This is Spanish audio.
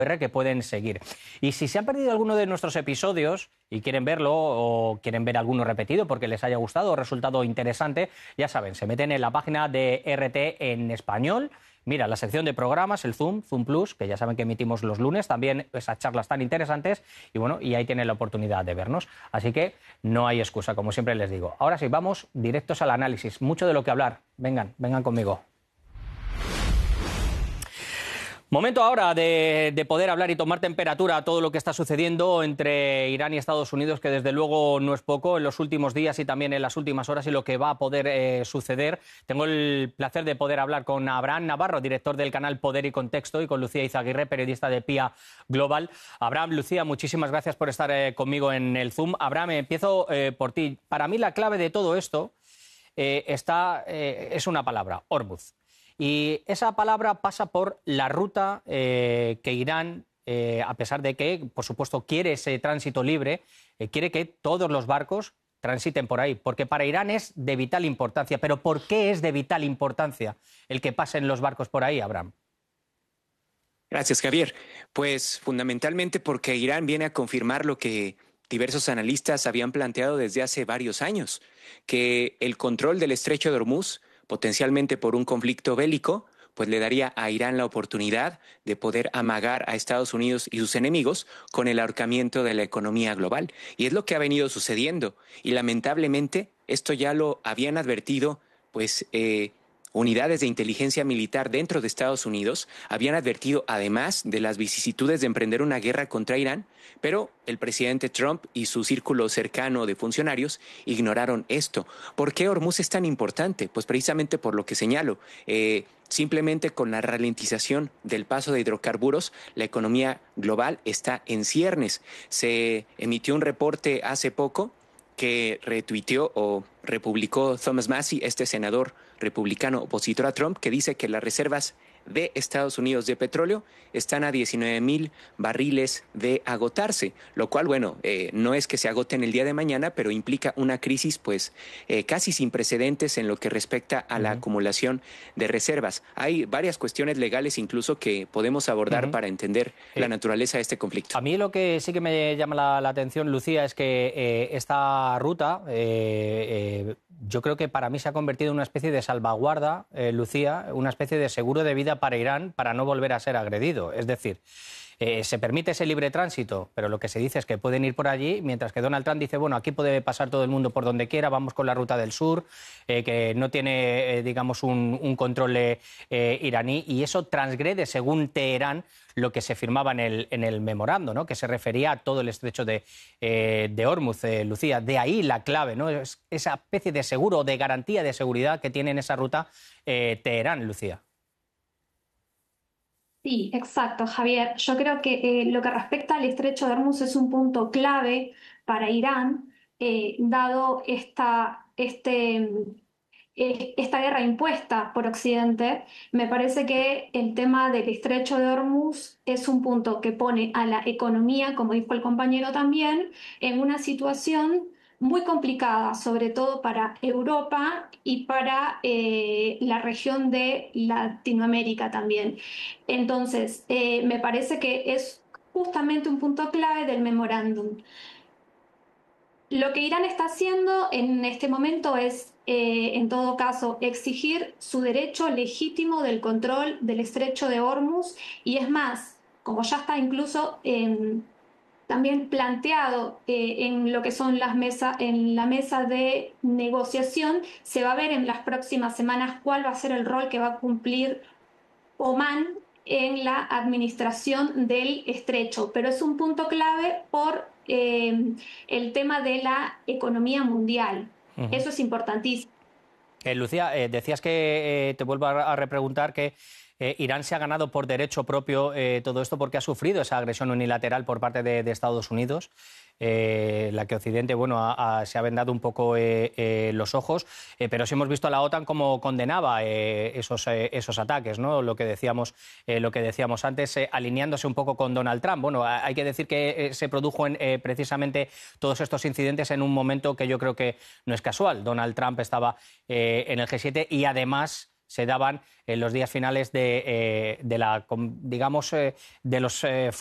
que pueden seguir. Y si se han perdido alguno de nuestros episodios y quieren verlo o quieren ver alguno repetido porque les haya gustado o resultado interesante, ya saben, se meten en la página de RT en español. Mira, la sección de programas, el Zoom Plus, que ya saben que emitimos los lunes, también esas charlas tan interesantes y bueno, y ahí tienen la oportunidad de vernos. Así que no hay excusa, como siempre les digo. Ahora sí, vamos directos al análisis. Mucho de lo que hablar. Vengan conmigo. Momento ahora de poder hablar y tomar temperatura a todo lo que está sucediendo entre Irán y Estados Unidos, que desde luego no es poco en los últimos días y también en las últimas horas y lo que va a poder suceder. Tengo el placer de poder hablar con Abraham Navarro, director del canal Poder y Contexto, y con Lucía Izaguirre, periodista de PIA Global. Abraham, Lucía, muchísimas gracias por estar conmigo en el Zoom. Abraham, empiezo por ti. Para mí la clave de todo esto es una palabra, Hormuz. Y esa palabra pasa por la ruta que Irán, a pesar de que, por supuesto, quiere ese tránsito libre, quiere que todos los barcos transiten por ahí, porque para Irán es de vital importancia. Pero ¿por qué es de vital importancia el que pasen los barcos por ahí, Abraham? Gracias, Javier. Pues fundamentalmente porque Irán viene a confirmar lo que diversos analistas habían planteado desde hace varios años, que el control del estrecho de Hormuz, potencialmente por un conflicto bélico, pues le daría a Irán la oportunidad de poder amagar a Estados Unidos y sus enemigos con el ahorcamiento de la economía global. Y es lo que ha venido sucediendo. Y lamentablemente esto ya lo habían advertido, pues, unidades de inteligencia militar dentro de Estados Unidos, habían advertido además de las vicisitudes de emprender una guerra contra Irán, pero el presidente Trump y su círculo cercano de funcionarios ignoraron esto. ¿Por qué Hormuz es tan importante? Pues precisamente por lo que señalo. Simplemente con la ralentización del paso de hidrocarburos, la economía global está en ciernes. Se emitió un reporte hace poco que retuiteó o republicó Thomas Massie, este senador republicano opositor a Trump, que dice que las reservas de Estados Unidos de petróleo están a 19,000 barriles de agotarse, lo cual, bueno, no es que se agoten el día de mañana, pero implica una crisis pues casi sin precedentes en lo que respecta a la acumulación de reservas. Hay varias cuestiones legales incluso que podemos abordar para entender la naturaleza de este conflicto. A mí lo que sí que me llama la atención, Lucía, es que esta ruta yo creo que para mí se ha convertido en una especie de salvaguarda, Lucía, una especie de seguro de vida para Irán para no volver a ser agredido. Es decir, se permite ese libre tránsito, pero lo que se dice es que pueden ir por allí, mientras que Donald Trump dice, bueno, aquí puede pasar todo el mundo por donde quiera, vamos con la ruta del sur, que no tiene, digamos, un control iraní, y eso transgrede, según Teherán, lo que se firmaba en el memorando, ¿no? Que se refería a todo el estrecho de Hormuz, Lucía. De ahí la clave, ¿no? Es esa especie de seguro, de garantía de seguridad que tiene en esa ruta Teherán, Lucía. Sí, exacto, Javier. Yo creo que lo que respecta al estrecho de Hormuz es un punto clave para Irán, dado esta guerra impuesta por Occidente. Me parece que el tema del estrecho de Hormuz es un punto que pone a la economía, como dijo el compañero también, en una situación muy complicada, sobre todo para Europa y para la región de Latinoamérica también. Entonces, me parece que es justamente un punto clave del memorándum. Lo que Irán está haciendo en este momento es, en todo caso, exigir su derecho legítimo del control del estrecho de Hormuz, y es más, como ya está incluso también planteado en lo que son en la mesa de negociación, se va a ver en las próximas semanas cuál va a ser el rol que va a cumplir Omán en la administración del estrecho, pero es un punto clave por el tema de la economía mundial. Eso es importantísimo. Lucía, decías que, te vuelvo a repreguntar, que Irán se ha ganado por derecho propio todo esto porque ha sufrido esa agresión unilateral por parte de Estados Unidos, la que Occidente, bueno, se ha vendado un poco los ojos, pero sí hemos visto a la OTAN como condenaba esos ataques, ¿no? Lo que decíamos antes, alineándose un poco con Donald Trump. Bueno, hay que decir que se produjo precisamente todos estos incidentes en un momento que yo creo que no es casual. Donald Trump estaba en el G7 y además se daban en los días finales de la, digamos, de los